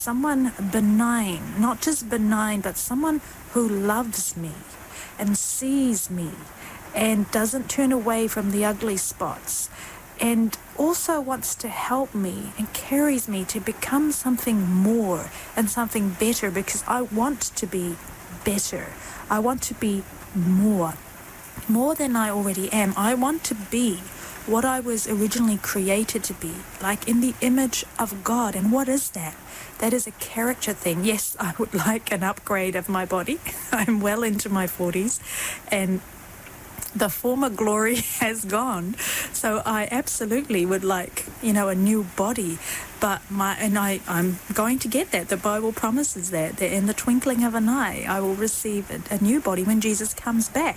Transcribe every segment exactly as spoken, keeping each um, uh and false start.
someone benign, not just benign, but someone who loves me and sees me and doesn't turn away from the ugly spots, and also wants to help me and carries me to become something more and something better, because I want to be better. I want to be more, more than I already am. I want to be what I was originally created to be, like in the image of God. And what is that? That is a character thing. Yes, I would like an upgrade of my body. I'm well into my forties, and the former glory has gone. So I absolutely would like, you know, a new body. But my, and I, I'm going to get that. The Bible promises that, that in the twinkling of an eye, I will receive a, a new body when Jesus comes back.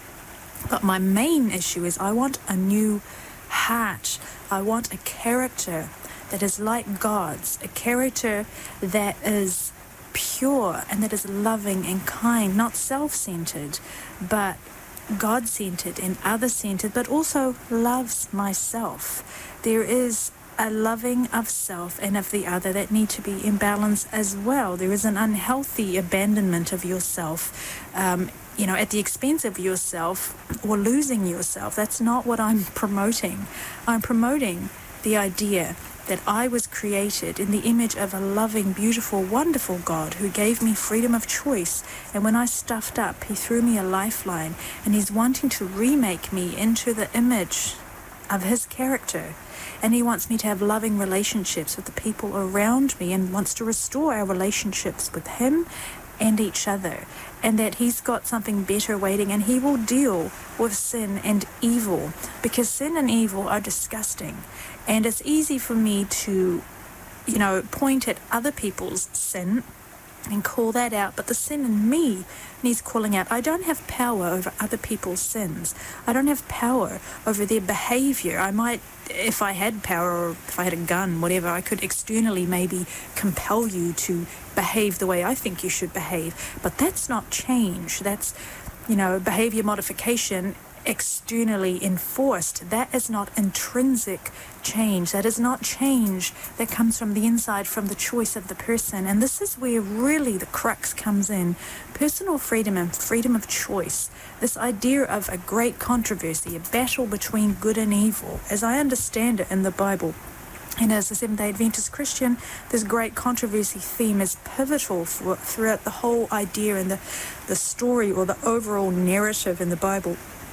But my main issue is I want a new heart. I want a character that is like God's, a character that is pure and that is loving and kind, not self-centered, but God-centered and other-centered, but also loves myself. There is a loving of self and of the other that need to be in balance as well. There is an unhealthy abandonment of yourself, um, you know, at the expense of yourself, or losing yourself. That's not what I'm promoting. I'm promoting the idea that I was created in the image of a loving, beautiful, wonderful God who gave me freedom of choice. And when I stuffed up, he threw me a lifeline, and he's wanting to remake me into the image of his character. And he wants me to have loving relationships with the people around me, and wants to restore our relationships with him and each other, and that he's got something better waiting, and he will deal with sin and evil, because sin and evil are disgusting. And it's easy for me to, you know, point at other people's sin and call that out, but the sin in me needs calling out. I don't have power over other people's sins. I don't have power over their behavior. I might, if I had power, or if I had a gun, whatever, I could externally maybe compel you to behave the way I think you should behave. But that's not change. That's, you know, behavior modification externally enforced. That is not intrinsic change. That is not change that comes from the inside, from the choice of the person. And this is where really the crux comes in. Personal freedom and freedom of choice. This idea of a great controversy, a battle between good and evil, as I understand it in the Bible. And as a Seventh-day Adventist Christian, this great controversy theme is pivotal for, throughout the whole idea and the, the story, or the overall narrative in the Bible.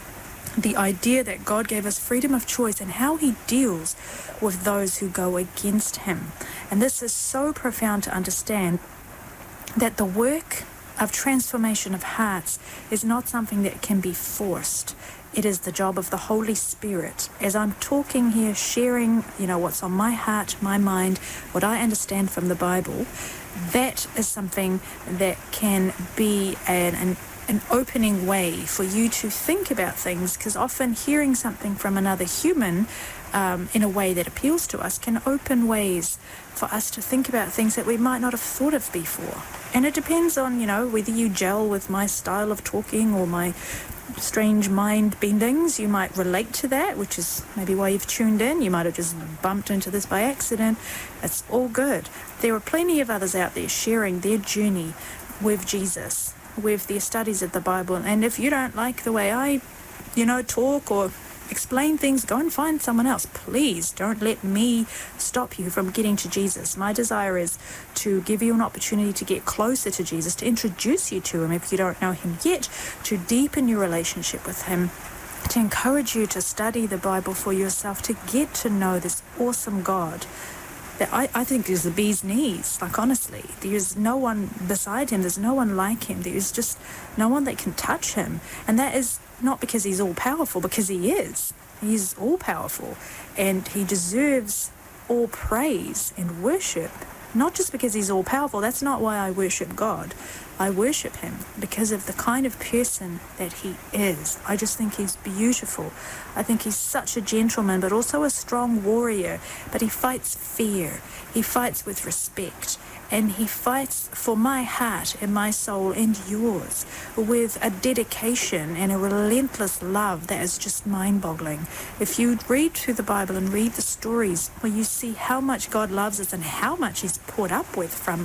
The idea that God gave us freedom of choice and how he deals with those who go against him. And this is so profound to understand, that the work of transformation of hearts is not something that can be forced. It is the job of the Holy Spirit. As I'm talking here, sharing, you know, what's on my heart, my mind, what I understand from the Bible, that is something that can be an, an an opening way for you to think about things, because often hearing something from another human um, in a way that appeals to us can open ways for us to think about things that we might not have thought of before. And it depends on, you know, whether you gel with my style of talking or my strange mind bendings. You might relate to that, which is maybe why you've tuned in. You might have just bumped into this by accident. It's all good. There are plenty of others out there sharing their journey with Jesus, with their studies of the Bible. And if you don't like the way I, you know, talk or explain things, go and find someone else. Please don't let me stop you from getting to Jesus. My desire is to give you an opportunity to get closer to Jesus, to introduce you to him if you don't know him yet, to deepen your relationship with him, to encourage you to study the Bible for yourself, to get to know this awesome God that I, I think is the bee's knees. Like, honestly, there's no one beside him. There's no one like him. There's just no one that can touch him. And that is not because he's all-powerful, because he is. He's all-powerful. And he deserves all praise and worship, not just because he's all-powerful. That's not why I worship God. I worship him because of the kind of person that he is. I just think he's beautiful. I think he's such a gentleman, but also a strong warrior. But he fights fear. He fights with respect. And he fights for my heart and my soul and yours with a dedication and a relentless love that is just mind-boggling. If you read through the Bible and read the stories where you see how much God loves us and how much he's put up with from